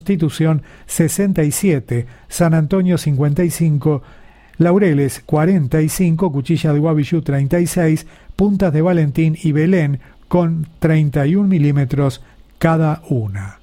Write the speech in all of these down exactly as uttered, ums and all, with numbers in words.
Constitución sesenta y siete, San Antonio cincuenta y cinco, Laureles cuarenta y cinco, Cuchilla de Guavillú treinta y seis, Puntas de Valentín y Belén con treinta y un milímetros cada una.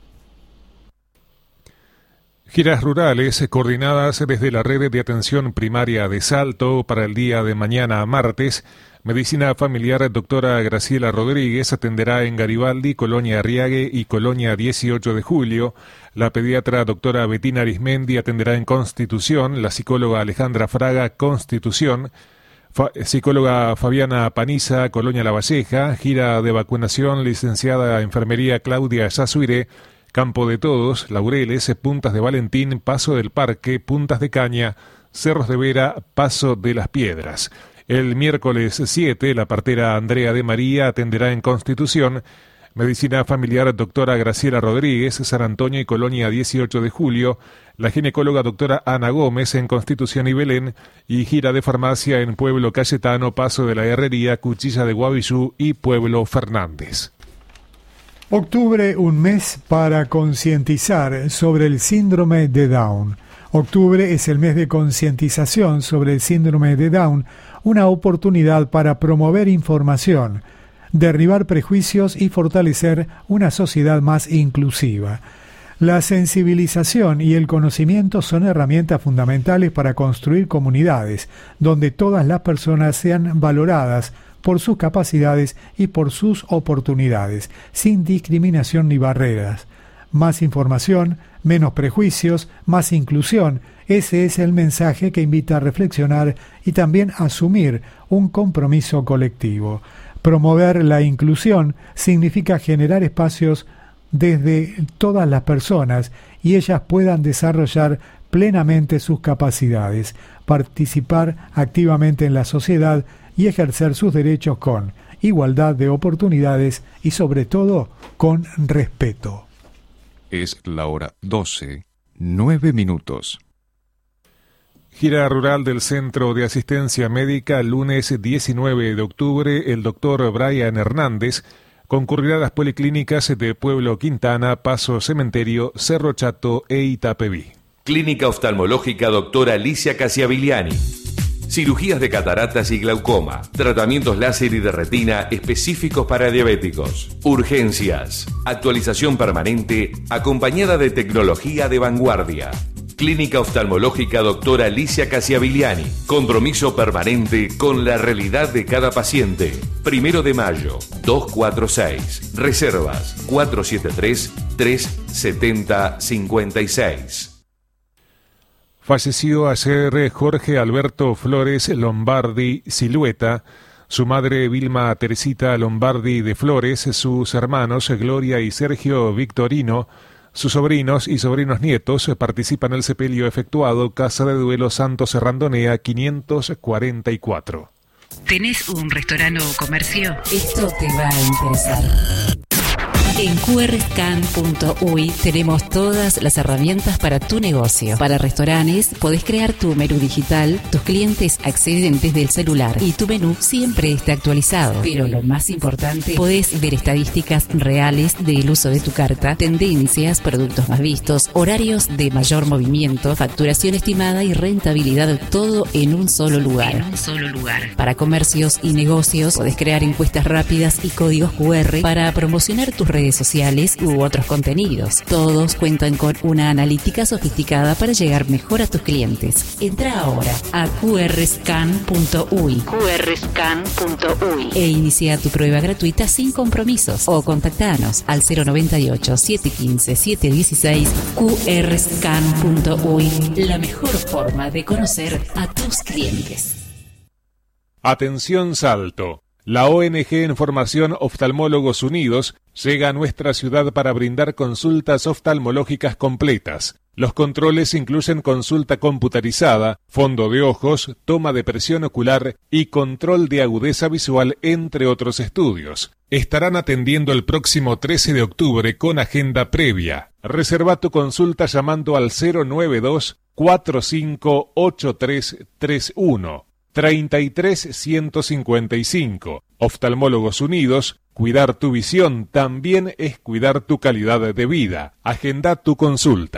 Giras rurales coordinadas desde la red de atención primaria de Salto para el día de mañana martes. Medicina familiar doctora Graciela Rodríguez atenderá en Garibaldi, Colonia Arriague y Colonia dieciocho de julio. La pediatra doctora Betina Arismendi atenderá en Constitución. La psicóloga Alejandra Fraga, Constitución. Fa- psicóloga Fabiana Paniza, Colonia La Valleja. Gira de vacunación licenciada Enfermería Claudia Yazuire, Campo de Todos, Laureles, Puntas de Valentín, Paso del Parque, Puntas de Caña, Cerros de Vera, Paso de las Piedras. El miércoles siete, la partera Andrea de María atenderá en Constitución. Medicina familiar doctora Graciela Rodríguez, San Antonio y Colonia dieciocho de julio. La ginecóloga doctora Ana Gómez en Constitución y Belén. Y gira de farmacia en Pueblo Cayetano, Paso de la Herrería, Cuchilla de Guavillú y Pueblo Fernández. Octubre, un mes para concientizar sobre el síndrome de Down. Octubre es el mes de concientización sobre el síndrome de Down, una oportunidad para promover información, derribar prejuicios y fortalecer una sociedad más inclusiva. La sensibilización y el conocimiento son herramientas fundamentales para construir comunidades donde todas las personas sean valoradas por sus capacidades y por sus oportunidades, sin discriminación ni barreras. Más información, menos prejuicios, más inclusión. Ese es el mensaje que invita a reflexionar y también a asumir un compromiso colectivo. Promover la inclusión significa generar espacios desde todas las personas y ellas puedan desarrollar plenamente sus capacidades, participar activamente en la sociedad y ejercer sus derechos con igualdad de oportunidades y sobre todo con respeto. Es la hora doce, nueve minutos. Gira rural del Centro de Asistencia Médica, lunes diecinueve de octubre, el doctor Brian Hernández concurrirá a las policlínicas de Pueblo Quintana, Paso Cementerio, Cerro Chato e Itapeví. Clínica Oftalmológica doctora Alicia Casiavigliani. Cirugías de cataratas y glaucoma, tratamientos láser y de retina específicos para diabéticos, urgencias, actualización permanente acompañada de tecnología de vanguardia. Clínica Oftalmológica doctora Alicia Casiavigliani. Compromiso permanente con la realidad de cada paciente. Primero de mayo, doscientos cuarenta y seis. Reservas cuatro siete tres, tres siete cero, cinco seis. Falleció ayer Jorge Alberto Flores Lombardi Silueta, su madre Vilma Teresita Lombardi de Flores, sus hermanos Gloria y Sergio Victorino, sus sobrinos y sobrinos nietos participan en el sepelio efectuado Casa de Duelo Santos Serrandonea quinientos cuarenta y cuatro. ¿Tenés un restaurante o comercio? Esto te va a interesar. En Q R Scan punto U Y tenemos todas las herramientas para tu negocio. Para restaurantes, podés crear tu menú digital, tus clientes acceden desde el celular y tu menú siempre está actualizado. Pero lo más importante, podés ver estadísticas reales del uso de tu carta, tendencias, productos más vistos, horarios de mayor movimiento, facturación estimada y rentabilidad, todo en un solo lugar. En un solo lugar. Para comercios y negocios, podés crear encuestas rápidas y códigos Q R para promocionar tus redes sociales u otros contenidos. Todos cuentan con una analítica sofisticada para llegar mejor a tus clientes. Entra ahora a Q R Scan punto U Y Q R Scan punto U Y e inicia tu prueba gratuita sin compromisos o contactanos al cero noventa y ocho, setecientos quince, setecientos dieciséis. Q R Scan punto U Y, la mejor forma de conocer a tus clientes. Atención Salto. La O N G en formación Oftalmólogos Unidos llega a nuestra ciudad para brindar consultas oftalmológicas completas. Los controles incluyen consulta computarizada, fondo de ojos, toma de presión ocular y control de agudeza visual, entre otros estudios. Estarán atendiendo el próximo trece de octubre con agenda previa. Reserva tu consulta llamando al cero noventa y dos, cuarenta y cinco, ochenta y tres treinta y uno. treinta y tres ciento cincuenta y cinco. Oftalmólogos Unidos, cuidar tu visión también es cuidar tu calidad de vida. Agenda tu consulta.